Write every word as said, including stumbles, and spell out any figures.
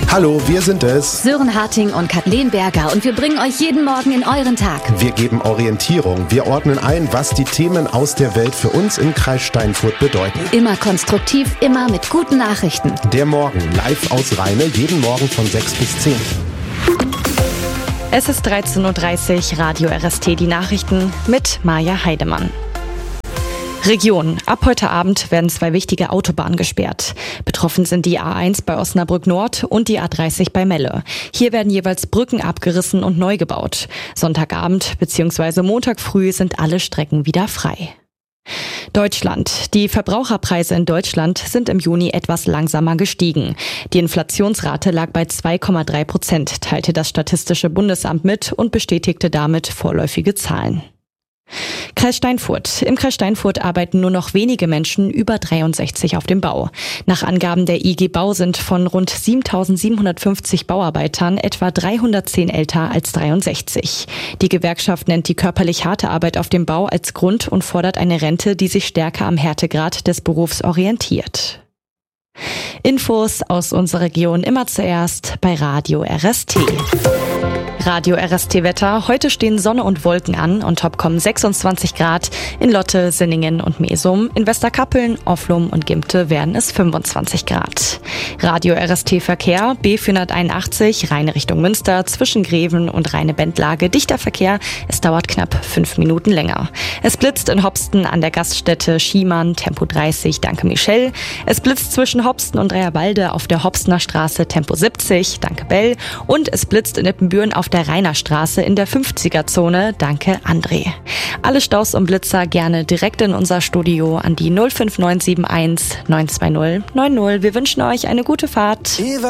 Hallo, wir sind es. Sören Harting und Kathleen Berger und wir bringen euch jeden Morgen in euren Tag. Wir geben Orientierung. Wir ordnen ein, was die Themen aus der Welt für uns im Kreis Steinfurt bedeuten. Immer konstruktiv, immer mit guten Nachrichten. Der Morgen live aus Rheine, jeden Morgen von sechs bis zehn. Es ist dreizehn Uhr dreißig, Radio R S T, die Nachrichten mit Maja Heidemann. Region. Ab heute Abend werden zwei wichtige Autobahnen gesperrt. Betroffen sind die A eins bei Osnabrück Nord und die A dreißig bei Melle. Hier werden jeweils Brücken abgerissen und neu gebaut. Sonntagabend bzw. Montag früh sind alle Strecken wieder frei. Deutschland. Die Verbraucherpreise in Deutschland sind im Juni etwas langsamer gestiegen. Die Inflationsrate lag bei zwei Komma drei Prozent, teilte das Statistische Bundesamt mit und bestätigte damit vorläufige Zahlen. Kreis Steinfurt. Im Kreis Steinfurt arbeiten nur noch wenige Menschen über dreiundsechzig auf dem Bau. Nach Angaben der I G Bau sind von rund siebentausendsiebenhundertfünfzig Bauarbeitern etwa dreihundertzehn älter als dreiundsechzig. Die Gewerkschaft nennt die körperlich harte Arbeit auf dem Bau als Grund und fordert eine Rente, die sich stärker am Härtegrad des Berufs orientiert. Infos aus unserer Region immer zuerst bei Radio R S T. Radio R S T-Wetter. Heute stehen Sonne und Wolken an. On top kommen sechsundzwanzig Grad. In Lotte, Sinningen und Mesum. In Westerkappeln, Offlum und Gimpte werden es fünfundzwanzig Grad. Radio R S T-Verkehr. B vierhunderteinundachtzig, Rheine Richtung Münster, zwischen Greven und Rheine-Bendlage. Dichter Verkehr. Es dauert knapp fünf Minuten länger. Es blitzt in Hopsten an der Gaststätte Schiemann, Tempo dreißig, danke Michel. Es blitzt zwischen Hopsten und Dreierwalde auf der Hopstener Straße, Tempo siebzig, danke Bell. Und es blitzt in Ippenbüren auf der Rheinerstraße in der fünfziger-Zone, danke André. Alle Staus und Blitzer gerne direkt in unser Studio an die null fünf neun sieben eins neun zwei null neun null. Wir wünschen euch eine gute Fahrt.